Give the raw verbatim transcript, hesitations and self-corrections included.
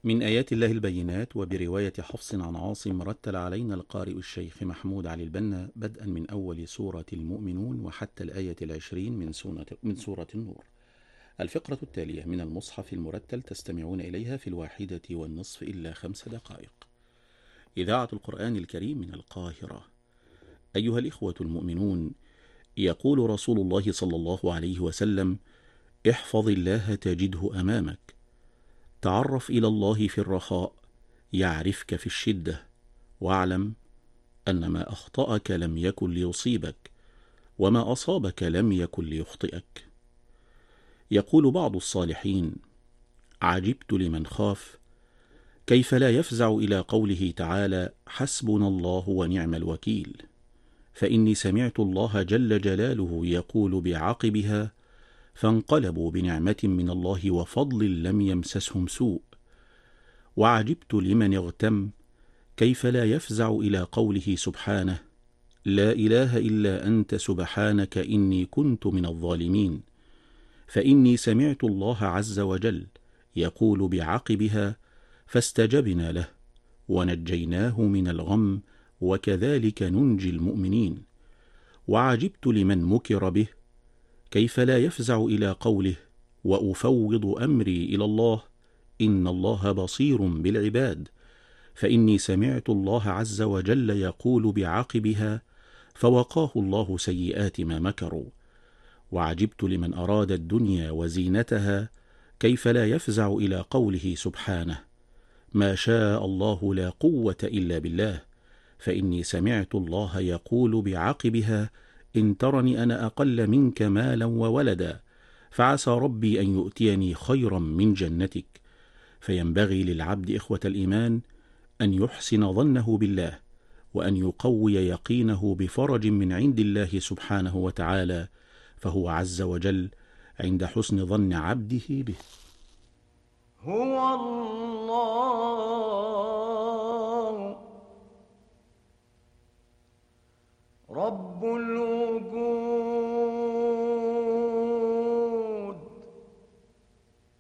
من آيات الله البينات. وبرواية حفص عن عاصم رتل علينا القارئ الشيخ محمود علي البنا بدءا من أول سورة المؤمنون وحتى الآية العشرين من سورة, من سورة النور. الفقرة التالية من المصحف المرتل تستمعون إليها في الواحدة والنصف إلا خمس دقائق. إذاعة القرآن الكريم من القاهرة. أيها الإخوة المؤمنون، يقول رسول الله صلى الله عليه وسلم: احفظ الله تجده أمامك، تعرف إلى الله في الرخاء يعرفك في الشدة، واعلم أن ما أخطأك لم يكن ليصيبك، وما أصابك لم يكن ليخطئك. يقول بعض الصالحين: عجبت لمن خاف، كيف لا يفزع إلى قوله تعالى: حسبنا الله ونعم الوكيل، فإني سمعت الله جل جلاله يقول بعقبها: فانقلبوا بنعمة من الله وفضل لم يمسسهم سوء. وعجبت لمن اغتم، كيف لا يفزع إلى قوله سبحانه: لا إله إلا أنت سبحانك إني كنت من الظالمين، فإني سمعت الله عز وجل يقول بعقبها: فاستجبنا له ونجيناه من الغم وكذلك ننجي المؤمنين. وعجبت لمن مكر به، كيف لا يفزع إلى قوله: وأفوض أمري إلى الله إن الله بصير بالعباد، فإني سمعت الله عز وجل يقول بعقبها: فوقاه الله سيئات ما مكروا. وعجبت لمن أراد الدنيا وزينتها، كيف لا يفزع إلى قوله سبحانه: ما شاء الله لا قوة إلا بالله، فإني سمعت الله يقول بعقبها: إن ترني أنا أقل منك مالا وولدا، فعسى ربي أن يؤتيني خيرا من جنتك. فينبغي للعبد إخوة الإيمان أن يحسن ظنه بالله، وأن يقوي يقينه بفرج من عند الله سبحانه وتعالى، فهو عز وجل عند حسن ظن عبده به. هو الله رب الوجود